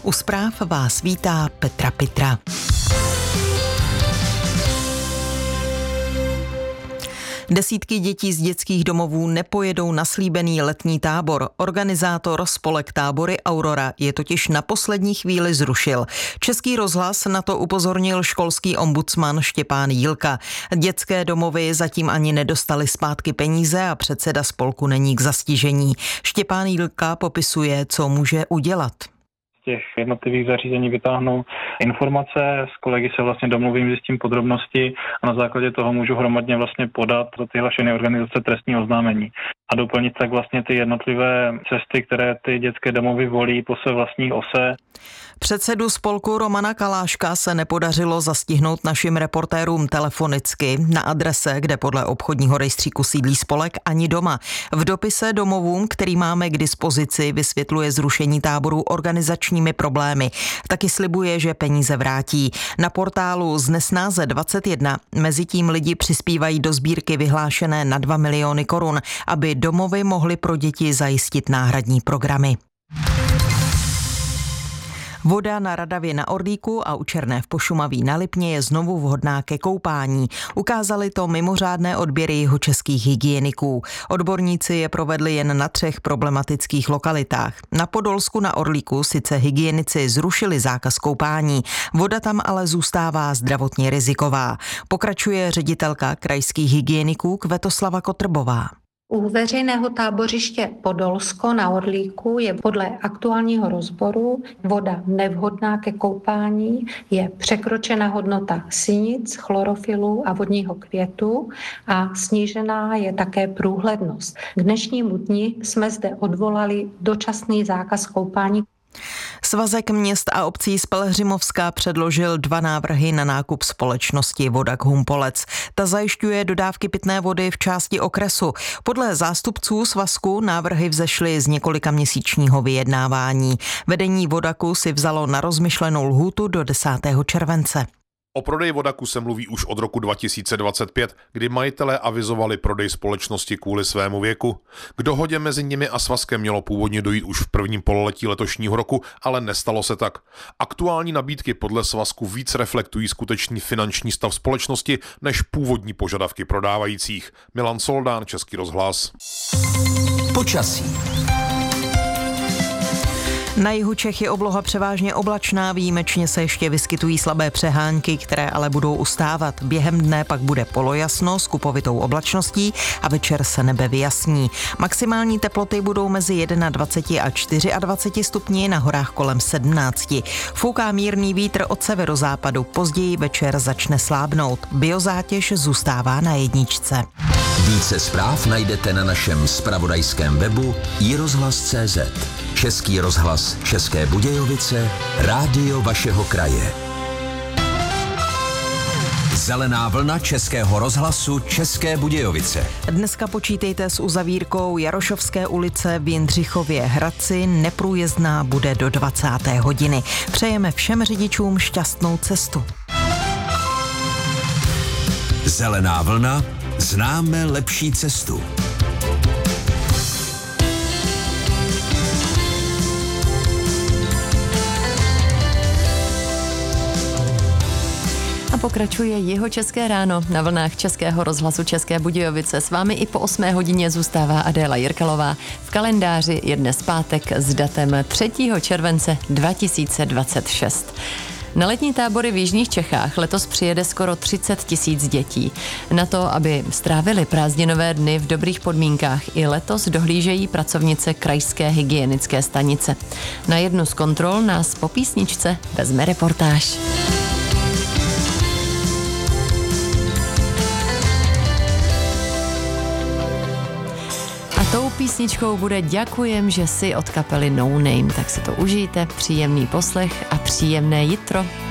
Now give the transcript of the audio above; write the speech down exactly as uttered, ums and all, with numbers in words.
U zpráv vás vítá Petra Pitra. Desítky dětí z dětských domovů nepojedou na slíbený letní tábor. Organizátor spolek Tábory Aurora je totiž na poslední chvíli zrušil. Český rozhlas na to upozornil školský ombudsman Štěpán Jílka. Dětské domovy zatím ani nedostali zpátky peníze a předseda spolku není k zastižení. Štěpán Jílka popisuje, co může udělat. Těch jednotlivých zařízení vytáhnu informace, s kolegy se vlastně domluvím, zjistím podrobnosti a na základě toho můžu hromadně vlastně podat do ty hlašené organizace trestní oznámení a doplnit tak vlastně ty jednotlivé cesty, které ty dětské domovy volí po své vlastní ose. Předsedu spolku Romana Kaláška se nepodařilo zastihnout našim reportérům telefonicky na adrese, kde podle obchodního rejstříku sídlí spolek, ani doma. V dopise domovům, který máme k dispozici, vysvětluje zrušení táborů organizačními problémy. Taky slibuje, že peníze vrátí. Na portálu z Nesnáze dvacet jedna mezitím lidi přispívají do sbírky vyhlášené na dva miliony korun, aby domovy mohly pro děti zajistit náhradní programy. Voda na Radavě na Orlíku a u Černé v Pošumaví na Lipně je znovu vhodná ke koupání. Ukázali to mimořádné odběry jihočeských hygieniků. Odborníci je provedli jen na třech problematických lokalitách. Na Podolsku na Orlíku sice hygienici zrušili zákaz koupání, voda tam ale zůstává zdravotně riziková. Pokračuje ředitelka krajských hygieniků Květoslava Kotrbová. U veřejného tábořiště Podolsko na Orlíku je podle aktuálního rozboru voda nevhodná ke koupání, je překročena hodnota sinic, chlorofilu a vodního květu a snížená je také průhlednost. K dnešnímu dni jsme zde odvolali dočasný zákaz koupání. Svazek měst a obcí z Pelhřimovska předložil dva návrhy na nákup společnosti Vodak Humpolec. Ta zajišťuje dodávky pitné vody v části okresu. Podle zástupců svazku návrhy vzešly z několika měsíčního vyjednávání. Vedení Vodaku si vzalo na rozmyšlenou lhůtu do desátého července. O prodeji Vodaku se mluví už od roku dva tisíce dvacet pět, kdy majitelé avizovali prodej společnosti kvůli svému věku. K dohodě mezi nimi a svazkem mělo původně dojít už v prvním pololetí letošního roku, ale nestalo se tak. Aktuální nabídky podle svazku víc reflektují skutečný finanční stav společnosti než původní požadavky prodávajících. Milan Soldán, Český rozhlas. Počasí. Na jihu Čech je obloha převážně oblačná, výjimečně se ještě vyskytují slabé přehánky, které ale budou ustávat. Během dne pak bude polojasno s kupovitou oblačností a večer se nebe vyjasní. Maximální teploty budou mezi dvacet jedna a dvacet čtyři stupni, na horách kolem sedmnáct. Fouká mírný vítr od severozápadu, později večer začne slábnout. Biozátěž zůstává na jedničce. Více zpráv najdete na našem zpravodajském webu i rozhlas tečka cé zet. Český rozhlas České Budějovice, rádio vašeho kraje. Zelená vlna Českého rozhlasu České Budějovice. Dneska počítejte s uzavírkou Jarošovské ulice v Jindřichově Hradci. Neprůjezdná bude do dvacáté hodiny. Přejeme všem řidičům šťastnou cestu. Zelená vlna. Známe lepší cestu. A pokračuje Jihočeské ráno na vlnách Českého rozhlasu České Budějovice. S vámi i po osmé hodině zůstává Adéla Jirkalová. V kalendáři je dnes pátek s datem třetího července dva tisíce dvacet šest. Na letní tábory v jižních Čechách letos přijede skoro třicet tisíc dětí. Na to, aby strávili prázdninové dny v dobrých podmínkách, i letos dohlížejí pracovnice krajské hygienické stanice. Na jednu z kontrol nás po písničce vezme reportáž. A tou písničkou bude Ďakujem, že si od kapely No Name. Tak si to užijte, příjemný poslech a příjemné jitro.